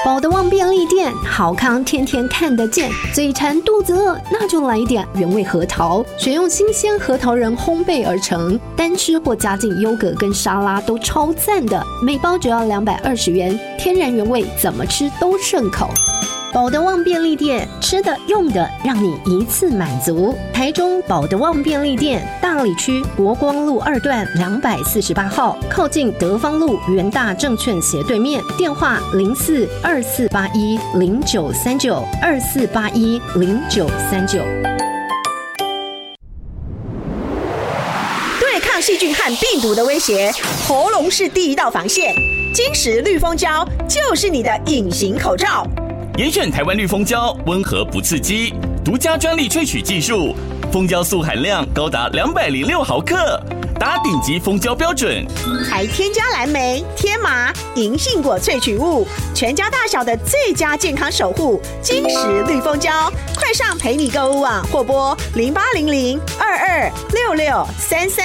保德旺便利店，好康天天看得见。嘴馋肚子饿，那就来一点原味核桃，选用新鲜核桃仁烘焙而成，单吃或加进优格跟沙拉都超赞的，每包只要220元，天然原味，怎么吃都顺口。保德旺便利店，吃的用的让你一次满足。台中保德旺便利店，大里区国光路2段248号，靠近德芳路元大证券斜对面，电话04-2481-0939，2481-0939。 对抗细菌和病毒的威胁，喉咙是第一道防线。金石绿蜂胶就是你的隐形口罩。 严选台湾绿蜂胶，温和不刺激，独家专利萃取技术，蜂胶素含量高达206毫克，达顶级蜂胶标准， 还添加蓝莓、天麻、银杏果萃取物，全家大小的最佳健康守护。金石绿蜂胶，快上陪你购物网或拨0800-226633。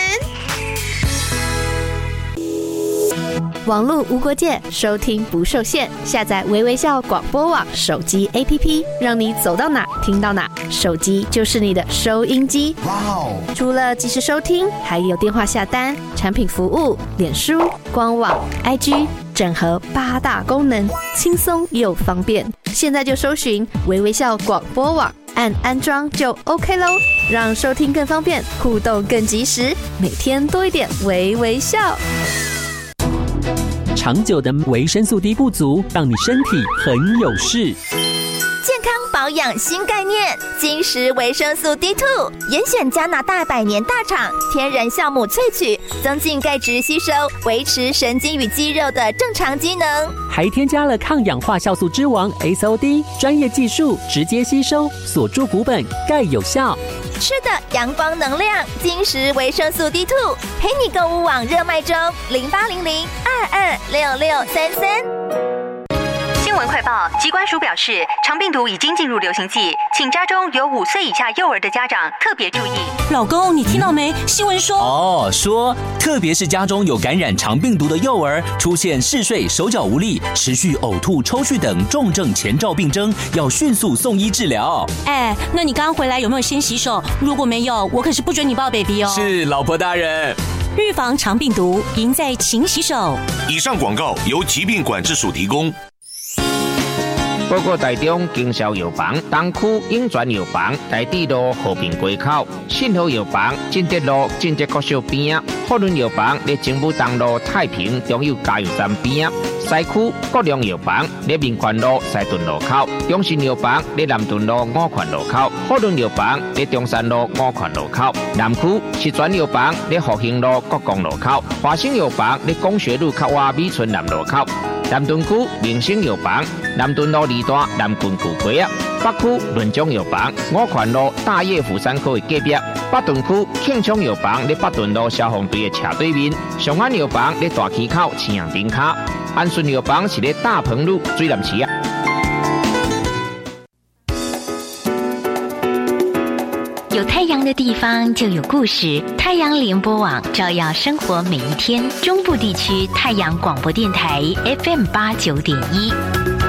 网络无国界，收听不受限。下载微微笑广播网手机 APP， 让你走到哪听到哪，手机就是你的收音机。除了即时收听，还有电话下单、产品服务、脸书、官网、IG， 整合8大功能，轻松又方便。现在就搜寻微微笑广播网，按安装就 OK 咯，让收听更方便，互动更及时，每天多一点微微笑。 长久的维生素 D 不足，让你身体很有事。 健康保养新概念，金石维生素 D2， 严选加拿大100年大厂天然酵母萃取，增进钙质吸收，维持神经与肌肉的正常机能， 还添加了抗氧化酵素之王 SOD， 专业技术直接吸收，锁住骨本，钙有效。 吃的阳光能量，金石维生素 D2， 陪你购物网热卖中，0800-226633。 新闻快报，疾管署表示，肠病毒已经进入流行季，请家中有5岁以下幼儿的家长特别注意。 老公，你听到没？新闻说说特别是家中有感染肠病毒的幼儿，出现嗜睡、手脚无力、持续呕吐、抽搐等重症前兆病征，要迅速送医治疗。 那你刚回来有没有先洗手？如果没有，我可是不准你抱 baby 哦。 是，老婆大人。 预防肠病毒，赢在勤洗手。 以上广告由疾病管制署提供。 报告台中经销药房东区永泉药房台地路和平街口，信和药房进德路进德国小边，福伦药房在政府东路太平中油加油站边，西区国良药房在民权路西屯路口，中信药房在南屯路五权路口，福伦药房在中山路五权路口，南区石泉药房在复兴路国光路口，华兴药房在工学路靠外美村南路口。南屯区明星药房南屯路2段南郡旧街啊，北区润中药房五权路大业府山口的隔壁，北屯区庆昌药房在北屯路消防队的斜对面，上安药房在大溪口青阳顶卡，安顺药房是在大鹏路水南市啊。 有太阳的地方就有故事，太阳联播网照耀生活每一天。中部地区太阳广播电台 FM89.1。